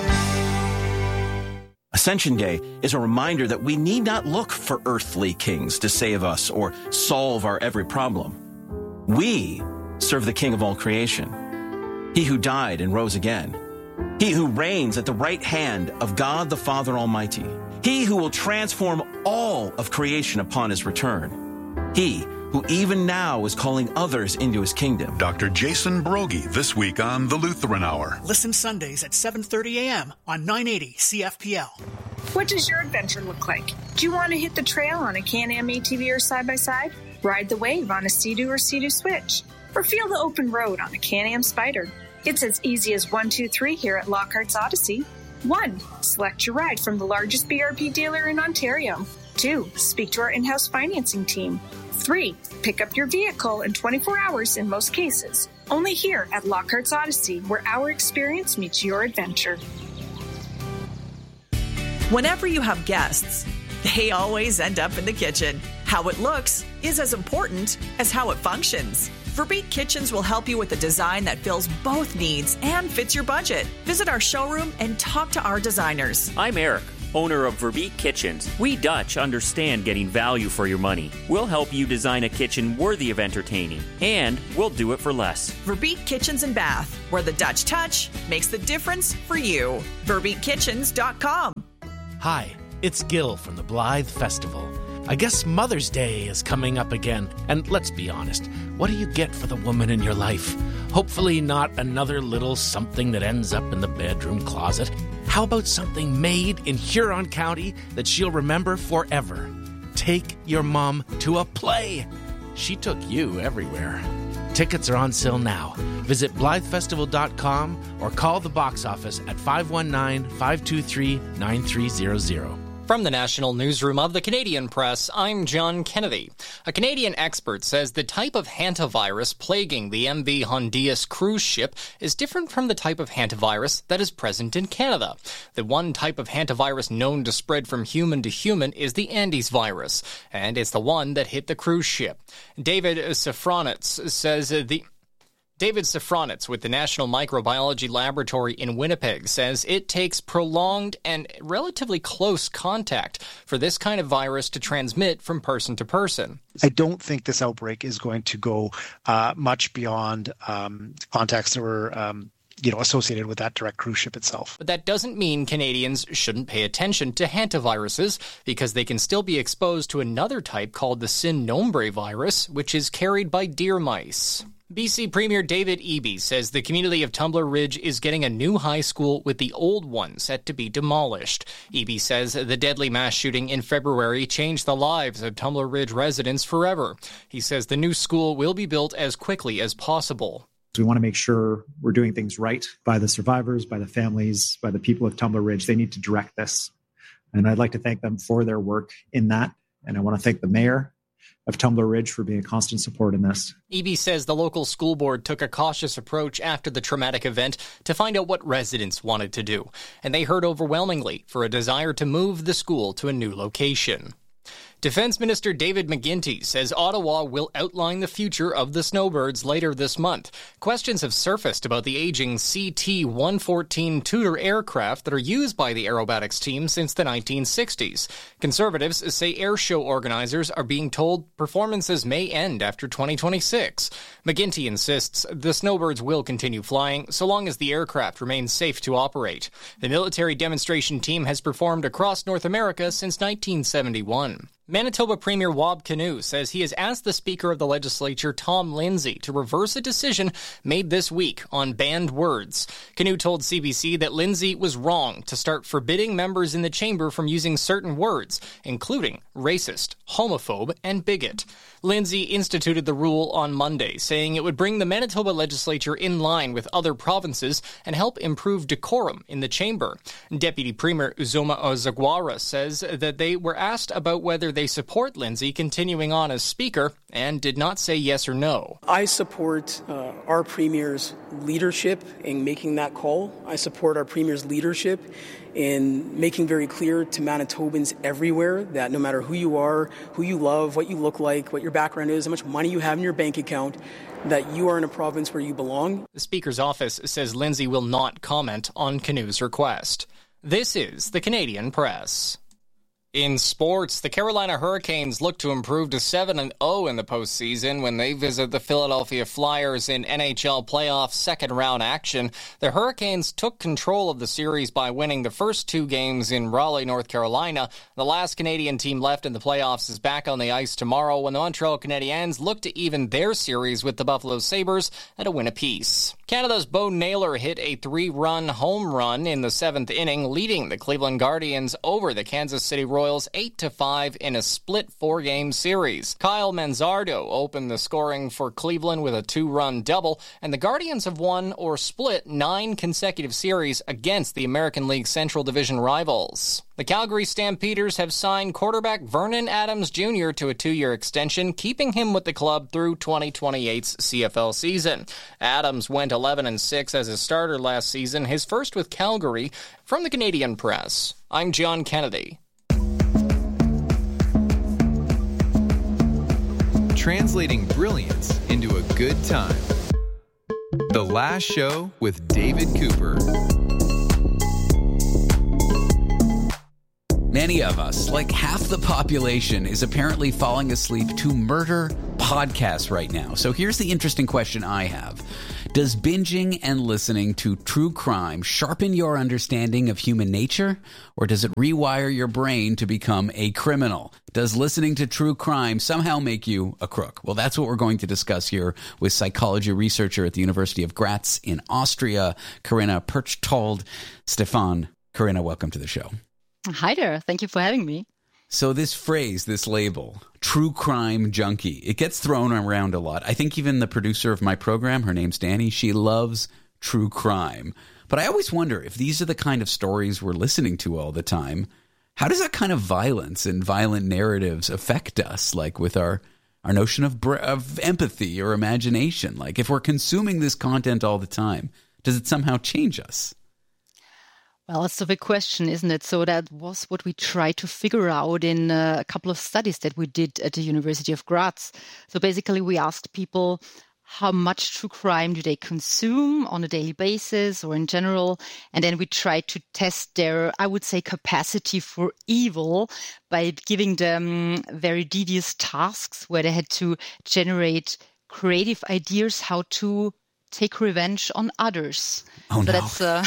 Ascension Day is a reminder that we need not look for earthly kings to save us or solve our every problem. We serve the King of all creation, He who died and rose again, He who reigns at the right hand of God the Father Almighty, He who will transform all of creation upon His return, He who even now is calling others into His kingdom.
Doctor Jason Broggi, this week on The Lutheran Hour.
Listen Sundays at seven thirty a.m. on nine eighty C F P L.
What does your adventure look like? Do you want to hit the trail on a Can-Am A T V or side-by-side? Ride the wave on a Sea-Doo or Sea-Doo Switch? Or feel the open road on a Can-Am Spyder? It's as easy as one, two, three here at Lockhart's Odyssey. One, select your ride from the largest B R P dealer in Ontario. Two, speak to our in-house financing team. Three, pick up your vehicle in twenty-four hours in most cases. Only here at Lockhart's Odyssey, where our experience meets your adventure.
Whenever you have guests, they always end up in the kitchen. How it looks is as important as how it functions. Verbeek Kitchens will help you with a design that fills both needs and fits your budget. Visit our showroom and talk to our designers.
I'm Eric, owner of Verbeek Kitchens. We Dutch understand getting value for your money. We'll help you design a kitchen worthy of entertaining, and we'll do it for less.
Verbeek Kitchens and Bath, where the Dutch touch makes the difference for you. verbeek kitchens dot com.
Hi, it's Gil from the Blythe Festival. I guess Mother's Day is coming up again, and let's be honest, what do you get for the woman in your life? Hopefully not another little something that ends up in the bedroom closet. How about something made in Huron County that she'll remember forever? Take your mom to a play. She took you everywhere. Tickets are on sale now. Visit Blythe Festival dot com or call the box office at five one nine, five two three, nine three zero zero.
From the National Newsroom of the Canadian Press, I'm John Kennedy. A Canadian expert says the type of hantavirus plaguing the M V Hondias cruise ship is different from the type of hantavirus that is present in Canada. The one type of hantavirus known to spread from human to human is the Andes virus, and it's the one that hit the cruise ship. David Safranitz says the... David Safranitz with the National Microbiology Laboratory in Winnipeg says it takes prolonged and relatively close contact for this kind of virus to transmit from person to person.
I don't think this outbreak is going to go uh, much beyond um, contacts that were um, you know, associated with that direct cruise ship itself.
But that doesn't mean Canadians shouldn't pay attention to hantaviruses, because they can still be exposed to another type called the Sin Nombre virus, which is carried by deer mice. B C Premier David Eby says the community of Tumbler Ridge is getting a new high school with the old one set to be demolished. Eby says the deadly mass shooting in February changed the lives of Tumbler Ridge residents forever. He says the new school will be built as quickly as possible.
We want to make sure we're doing things right by the survivors, by the families, by the people of Tumbler Ridge. They need to direct this. And I'd like to thank them for their work in that. And I want to thank the mayor of Tumbler Ridge for being a constant support in this.
Eby says the local school board took a cautious approach after the traumatic event to find out what residents wanted to do, and they heard overwhelmingly for a desire to move the school to a new location. Defense Minister David McGuinty says Ottawa will outline the future of the snowbirds later this month. Questions have surfaced about the aging C T one fourteen Tudor aircraft that are used by the aerobatics team since the nineteen sixties. Conservatives say air show organizers are being told performances may end after twenty twenty-six. McGuinty insists the snowbirds will continue flying so long as the aircraft remains safe to operate. The military demonstration team has performed across North America since nineteen seventy-one. Manitoba Premier Wab Kinew says he has asked the Speaker of the Legislature, Tom Lindsay, to reverse a decision made this week on banned words. Kinew told C B C that Lindsay was wrong to start forbidding members in the chamber from using certain words, including racist, homophobe, and bigot. Lindsay instituted the rule on Monday, saying it would bring the Manitoba Legislature in line with other provinces and help improve decorum in the chamber. Deputy Premier Uzoma Ozagwara says that they were asked about whether they support Lindsay continuing on as Speaker and did not say yes or no.
I support uh, our Premier's leadership in making that call. I support our Premier's leadership in making very clear to Manitobans everywhere that no matter who you are, who you love, what you look like, what your background is, how much money you have in your bank account, that you are in a province where you belong.
The Speaker's office says Lindsay will not comment on Kinew's request. This is the Canadian Press. In sports, the Carolina Hurricanes look to improve to seven and oh in the postseason when they visit the Philadelphia Flyers in N H L playoff second-round action. The Hurricanes took control of the series by winning the first two games in Raleigh, North Carolina. The last Canadian team left in the playoffs is back on the ice tomorrow when the Montreal Canadiens look to even their series with the Buffalo Sabres at a win apiece. Canada's Bo Naylor hit a three-run home run in the seventh inning, leading the Cleveland Guardians over the Kansas City Royals Royals eight to five in a split four-game series. Kyle Manzardo opened the scoring for Cleveland with a two-run double, and the Guardians have won or split nine consecutive series against the American League Central Division rivals. The Calgary Stampeders have signed quarterback Vernon Adams Junior to a two-year extension, keeping him with the club through twenty twenty-eight's C F L season. Adams went eleven and six as a starter last season, his first with Calgary. From the Canadian Press, I'm John Kennedy.
Translating brilliance into a good time. The Last Show with David Cooper.
Many of us, like half the population, is apparently falling asleep to murder podcasts right now. So here's the interesting question I have. Does binging and listening to true crime sharpen your understanding of human nature, or does it rewire your brain to become a criminal? Does listening to true crime somehow make you a crook? Well, that's what we're going to discuss here with psychology researcher at the University of Graz in Austria, Corinna Perchtold. Stefan, Corinna, welcome to the show.
Hi there. Thank you for having me.
So this phrase, this label, true crime junkie, it gets thrown around a lot. I think even the producer of my program, her name's Danny, she loves true crime. But I always wonder if these are the kind of stories we're listening to all the time, how does that kind of violence and violent narratives affect us, like with our, our notion of, of empathy or imagination? Like if we're consuming this content all the time, does it somehow change us?
Well, that's a big question, isn't it? So that was what we tried to figure out in uh, a couple of studies that we did at the University of Graz. So basically, we asked people how much true crime do they consume on a daily basis or in general. And then we tried to test their, I would say, capacity for evil by giving them very devious tasks where they had to generate creative ideas how to take revenge on others.
Oh,
so
no.
that's uh,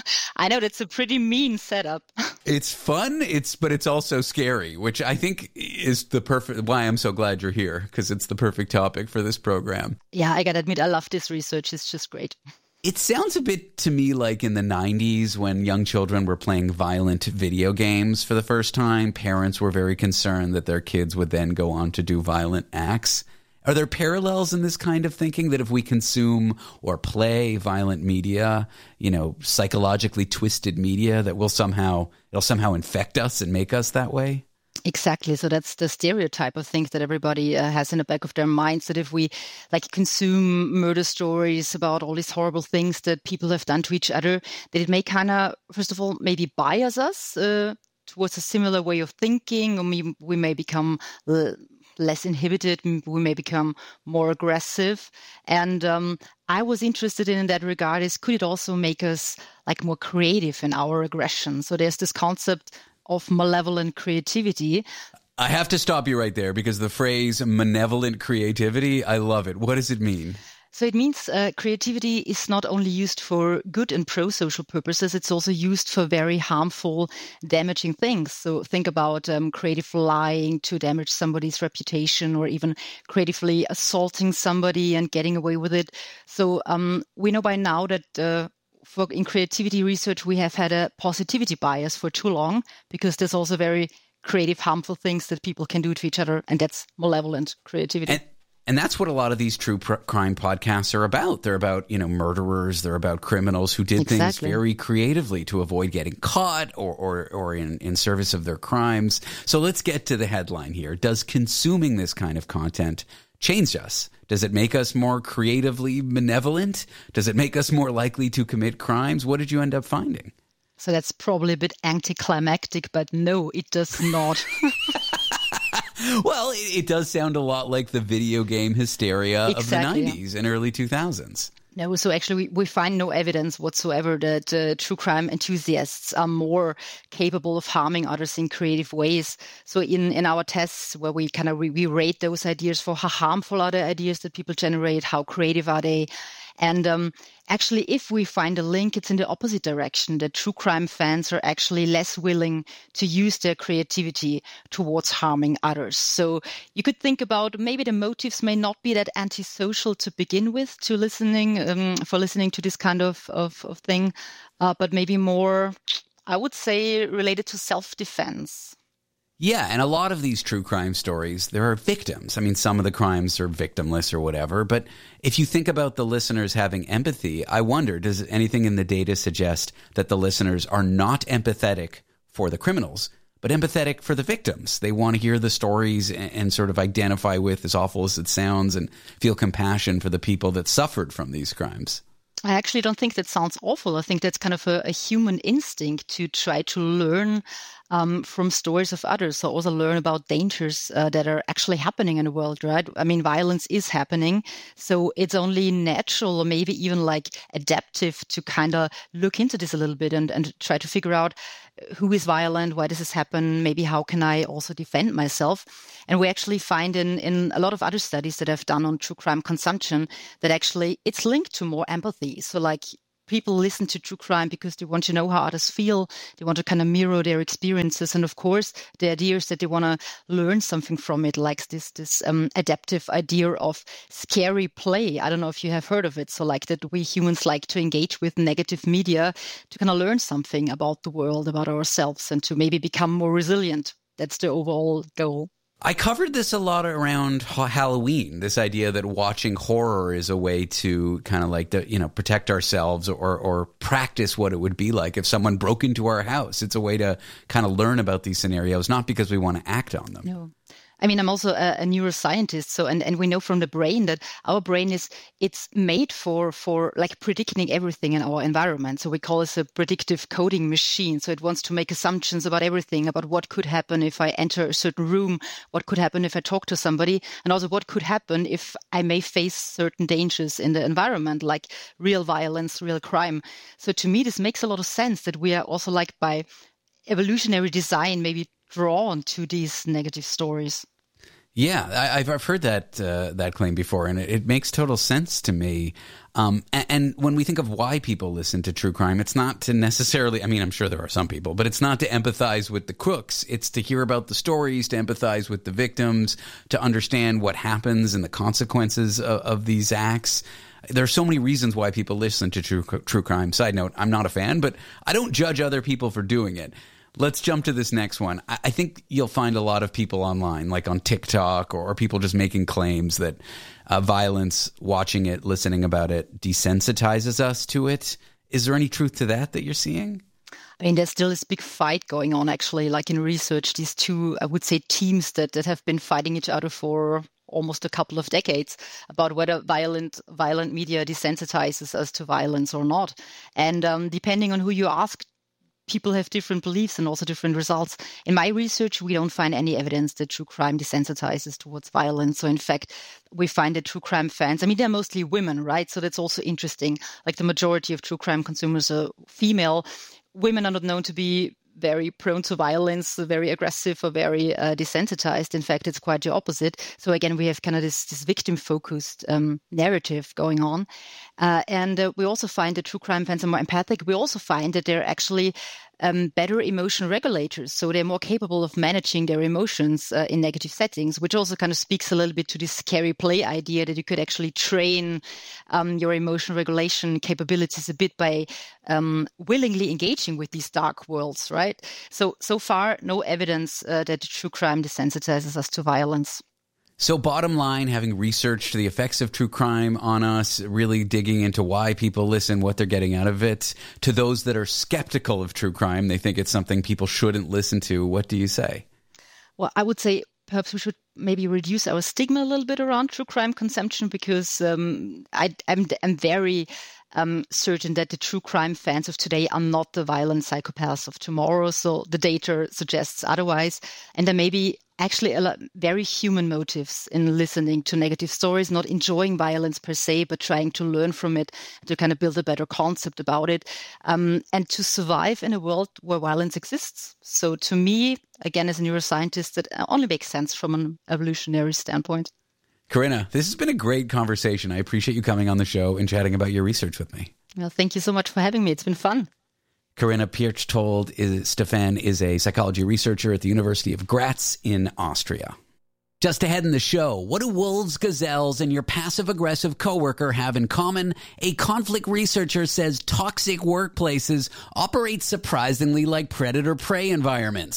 I know that's a pretty mean setup.
It's fun, it's but it's also scary, which I think is the perfect why I'm so glad you're here, because it's the perfect topic for this program.
Yeah, I gotta admit, I love this research. It's just great.
It sounds a bit to me like in the nineties when young children were playing violent video games for the first time. Parents were very concerned that their kids would then go on to do violent acts. Are there parallels in this kind of thinking that if we consume or play violent media, you know, psychologically twisted media, that will somehow, it'll somehow infect us and make us that way?
Exactly. So that's the stereotype of things that everybody uh, has in the back of their minds, that if we like consume murder stories about all these horrible things that people have done to each other, that it may kind of, first of all, maybe bias us uh, towards a similar way of thinking, or we, we may become uh, less inhibited, we may become more aggressive. And um, I was interested in, in that regard is, could it also make us like more creative in our aggression? So there's this concept of malevolent creativity.
I have to stop you right there because the phrase malevolent creativity, I love it. What does it mean?
So it means uh, creativity is not only used for good and pro-social purposes, it's also used for very harmful, damaging things. So think about um, creative lying to damage somebody's reputation, or even creatively assaulting somebody and getting away with it. So um, we know by now that uh, for in creativity research, we have had a positivity bias for too long, because there's also very creative, harmful things that people can do to each other, and that's malevolent creativity.
And- And that's what a lot of these true pr- crime podcasts are about. They're about, you know, murderers. They're about criminals who did
Exactly.
things very creatively to avoid getting caught or, or, or in, in service of their crimes. So let's get to the headline here. Does consuming this kind of content change us? Does it make us more creatively malevolent? Does it make us more likely to commit crimes? What did you end up finding?
So that's probably a bit anticlimactic, but no, it does not.
Well, it, it does sound a lot like the video game hysteria
Exactly,
of the nineties yeah. and early two thousands.
No, so actually we, we find no evidence whatsoever that uh, true crime enthusiasts are more capable of harming others in creative ways. So in, in our tests where we kind of we, we rate those ideas for how harmful are the ideas that people generate, how creative are they, and um, actually if we find a link, it's in the opposite direction, that true crime fans are actually less willing to use their creativity towards harming others. So you could think about maybe the motives may not be that antisocial to begin with to listening, um, for listening to this kind of, of, of thing, uh, but maybe more, I would say, related to self-defense.
Yeah, and a lot of these true crime stories, there are victims. I mean, some of the crimes are victimless or whatever, but if you think about the listeners having empathy, I wonder, does anything in the data suggest that the listeners are not empathetic for the criminals, but empathetic for the victims? They want to hear the stories and, and sort of identify with, as awful as it sounds, and feel compassion for the people that suffered from these crimes.
I actually don't think that sounds awful. I think that's kind of a, a human instinct to try to learn um, from stories of others. So also learn about dangers uh, that are actually happening in the world, right? I mean, violence is happening. So it's only natural or maybe even like adaptive to kind of look into this a little bit and, and try to figure out who is violent, why does this happen, maybe how can I also defend myself. And we actually find in, in a lot of other studies that I've done on true crime consumption that actually it's linked to more empathy. So like people listen to true crime because they want to know how others feel. They want to kind of mirror their experiences. And of course, the idea is that they want to learn something from it, like this this um, adaptive idea of scary play. I don't know if you have heard of it. So like that we humans like to engage with negative media to kind of learn something about the world, about ourselves, and to maybe become more resilient. That's the overall goal.
I covered this a lot around Halloween, this idea that watching horror is a way to kind of like, the, you know, protect ourselves or, or practice what it would be like if someone broke into our house. It's a way to kind of learn about these scenarios, not because we want to act on them.
No. I mean, I'm also a, a neuroscientist, so and, and we know from the brain that our brain is it's made for for like predicting everything in our environment. So we call it a predictive coding machine. So it wants to make assumptions about everything, about what could happen if I enter a certain room, what could happen if I talk to somebody, and also what could happen if I may face certain dangers in the environment, like real violence, real crime. So to me, this makes a lot of sense that we are also like by evolutionary design maybe drawn to these negative stories.
Yeah, I, I've heard that uh, that claim before, and it, it makes total sense to me. Um, and, and when we think of why people listen to true crime, it's not to necessarily, I mean, I'm sure there are some people, but it's not to empathize with the crooks. It's to hear about the stories, to empathize with the victims, to understand what happens and the consequences of, of these acts. There are so many reasons why people listen to true true crime. Side note, I'm not a fan, but I don't judge other people for doing it. Let's jump to this next one. I think you'll find a lot of people online, like on TikTok, or people just making claims that uh, violence, watching it, listening about it, desensitizes us to it. Is there any truth to that that you're seeing?
I mean, there's still this big fight going on, actually, like in research, these two, I would say, teams that, that have been fighting each other for almost a couple of decades about whether violent violent media desensitizes us to violence or not. And um, depending on who you ask, people have different beliefs and also different results. In my research, we don't find any evidence that true crime desensitizes towards violence. So in fact, we find that true crime fans, I mean, they're mostly women, right? So that's also interesting. Like the majority of true crime consumers are female. Women are not known to be very prone to violence, very aggressive or very uh, desensitized. In fact, it's quite the opposite. So again, we have kind of this, this victim-focused um, narrative going on. Uh, and uh, we also find that true crime fans are more empathic. We also find that they're actually um, better emotion regulators. So they're more capable of managing their emotions uh, in negative settings, which also kind of speaks a little bit to this scary play idea that you could actually train um, your emotion regulation capabilities a bit by um, willingly engaging with these dark worlds, right? So, so far, no evidence uh, that true crime desensitizes us to violence.
So bottom line, having researched the effects of true crime on us, really digging into why people listen, what they're getting out of it, to those that are skeptical of true crime, they think it's something people shouldn't listen to. What do you say?
Well, I would say perhaps we should maybe reduce our stigma a little bit around true crime consumption, because um, I, I'm, I'm very um, certain that the true crime fans of today are not the violent psychopaths of tomorrow. So the data suggests otherwise. And there may be actually a lot, very human motives in listening to negative stories, not enjoying violence per se, but trying to learn from it, to kind of build a better concept about it, um, and to survive in a world where violence exists. So to me, again, as a neuroscientist, that only makes sense from an evolutionary standpoint.
Corinna, this has been a great conversation. I appreciate you coming on the show and chatting about your research with me.
Well, thank you so much for having me. It's been fun.
Corinna Pirchtold is, Stefan is a psychology researcher at the University of Graz in Austria. Just ahead in the show, what do wolves, gazelles, and your passive-aggressive coworker have in common? A conflict researcher says toxic workplaces operate surprisingly like predator-prey environments.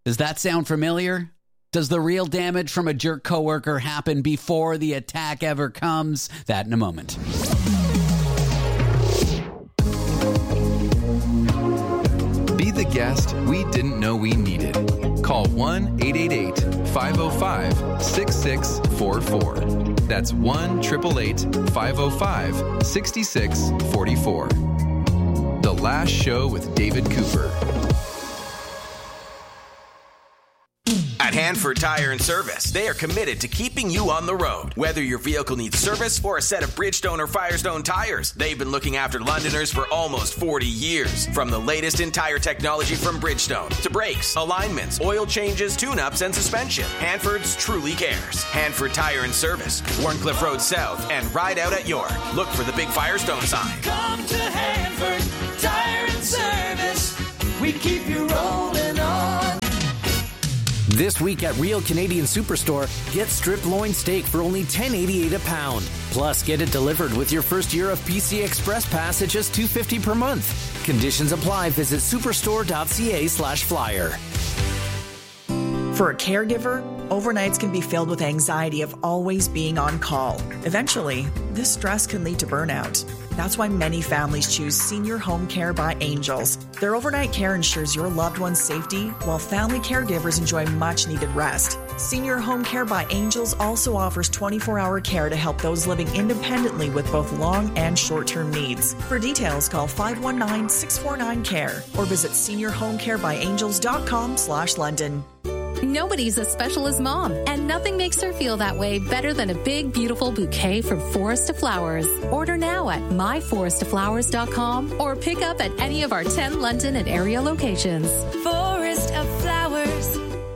Does that sound familiar? Does the real damage from a jerk coworker happen before the attack ever comes? That in a moment.
Be the guest we didn't know we needed. Call one eight eight eight, five oh five, six six four four. That's one eight eight eight, five oh five, six six four four. The Last Show with David Cooper.
At Hanford Tire and Service, they are committed to keeping you on the road. Whether your vehicle needs service or a set of Bridgestone or Firestone tires, they've been looking after Londoners for almost forty years. From the latest in tire technology from Bridgestone to brakes, alignments, oil changes, tune-ups, and suspension, Hanford's truly cares. Hanford Tire and Service, Warncliffe Road South, and Ride Out at York. Look for the big Firestone sign.
Come to Hanford Tire and Service. We keep you rolling on.
This week at Real Canadian Superstore, get strip loin steak for only ten eighty-eight a pound. Plus, get it delivered with your first year of P C Express Pass at just two fifty per month. Conditions apply. Visit superstore.ca slash flyer.
For a caregiver, overnights can be filled with anxiety of always being on call. Eventually, this stress can lead to burnout. That's why many families choose Senior Home Care by Angels. Their overnight care ensures your loved one's safety, while family caregivers enjoy much-needed rest. Senior Home Care by Angels also offers twenty-four hour care to help those living independently with both long and short-term needs. For details, call five one nine, six four nine, C A R E or visit senior home care by angels dot com slash London.
Nobody's as special as Mom, and nothing makes her feel that way better than a big, beautiful bouquet from Forest of Flowers. Order now at my forest of flowers dot com or pick up at any of our ten London and area locations. Forest of Flowers.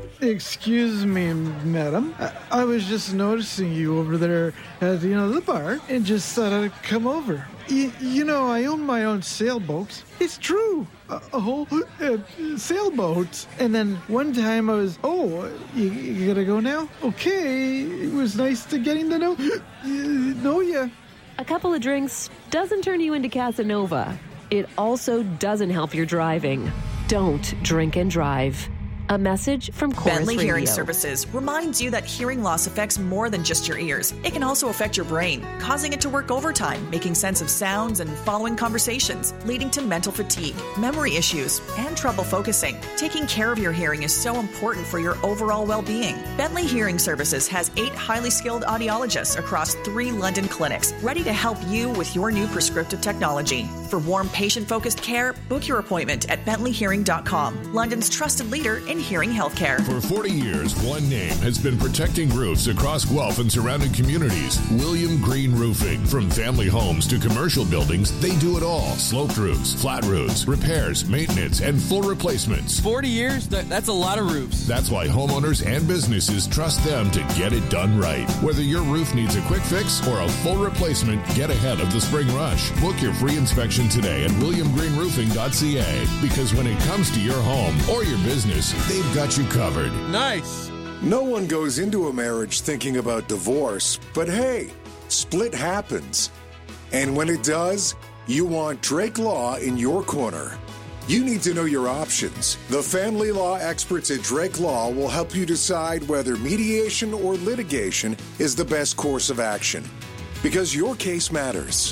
Excuse me, madam. I, I was just noticing you over there at, you know, the bar and just thought I'd come over. Y- you know, I own my own sailboat. It's true. A, a whole uh, sailboat. And then one time I was, oh, you, you gotta go now? Okay. It was nice to getting to know, uh, know ya.
A couple of drinks doesn't turn you into Casanova. It also doesn't help your driving. Don't drink and drive. A message from Chorus
Bentley
Radio.
Hearing Services reminds you that hearing loss affects more than just your ears. It can also affect your brain, causing it to work overtime, making sense of sounds and following conversations, leading to mental fatigue, memory issues, and trouble focusing. Taking care of your hearing is so important for your overall well-being. Bentley Hearing Services has eight highly skilled audiologists across three London clinics, ready to help you with your new prescriptive technology. For warm, patient-focused care, book your appointment at bentley hearing dot com, London's trusted leader in hearing healthcare.
For forty years, one name has been protecting roofs across Guelph and surrounding communities. William Green Roofing. From family homes to commercial buildings, they do it all. Sloped roofs, flat roofs, repairs, maintenance, and full replacements.
forty years? That, that's a lot of roofs.
That's why homeowners and businesses trust them to get it done right. Whether your roof needs a quick fix or a full replacement, get ahead of the spring rush. Book your free inspection today at william green roofing dot c a, because when it comes to your home or your business, they've got you covered.
Nice.
No one goes into a marriage thinking about divorce, but hey, split happens. And when it does, you want Drake Law in your corner. You need to know your options. The family law experts at Drake Law will help you decide whether mediation or litigation is the best course of action, because your case matters.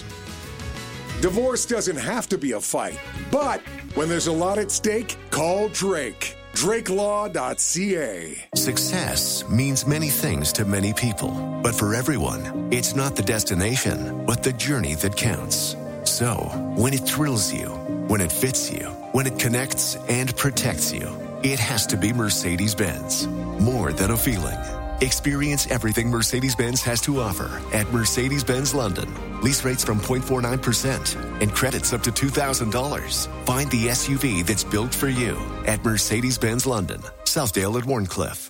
Divorce doesn't have to be a fight, but when there's a lot at stake, call Drake. drake law dot c a.
Success means many things to many people, but for everyone, it's not the destination, but the journey that counts. So, when it thrills you, when it fits you, when it connects and protects you, it has to be Mercedes-Benz. More than a feeling. Experience everything Mercedes-Benz has to offer at Mercedes-Benz London. Lease rates from zero point four nine percent and credits up to two thousand dollars. Find the S U V that's built for you at Mercedes-Benz London, Southdale at Warncliffe.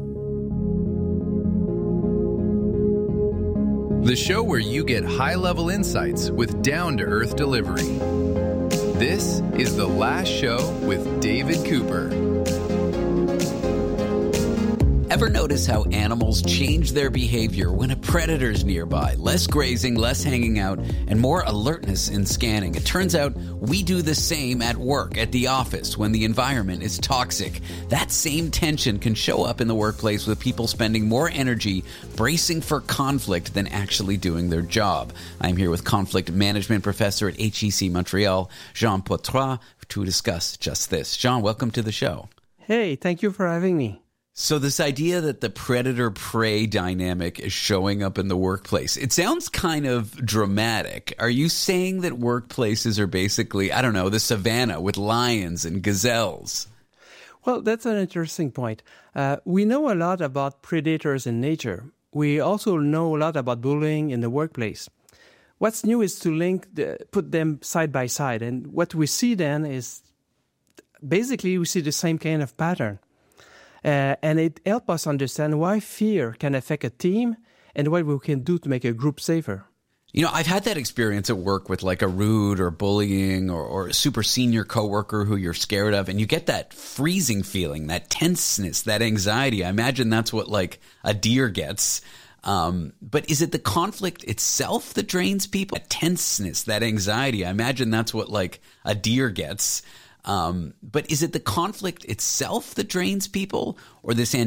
The show where you get high-level insights with down-to-earth delivery. This is The Last Show with David Cooper.
Ever notice how animals change their behavior when a predator's nearby? Less grazing, less hanging out, and more alertness in scanning. It turns out we do the same at work, at the office, when the environment is toxic. That same tension can show up in the workplace with people spending more energy bracing for conflict than actually doing their job. I'm here with conflict management professor at H E C Montreal, Jean Poitras, to discuss just this. Jean, welcome to the show.
Hey, thank you for having me.
So this idea that the predator-prey dynamic is showing up in the workplace, it sounds kind of dramatic. Are you saying that workplaces are basically, I don't know, the savannah with lions and gazelles?
Well, that's an interesting point. Uh, we know a lot about predators in nature. We also know a lot about bullying in the workplace. What's new is to link, the, put them side by side. And what we see then is basically we see the same kind of pattern. Uh, and it helps us understand why fear can affect a team and what we can do to make a group safer.
You know, I've had that experience at work with like a rude or bullying or, or a super senior coworker who you're scared of, and you get that freezing feeling, that tenseness, that anxiety. I imagine that's what like a deer gets. Um, but is it the conflict itself that drains people? That tenseness, that anxiety. I imagine that's what like a deer gets. Um, but is it the conflict itself that drains people, or this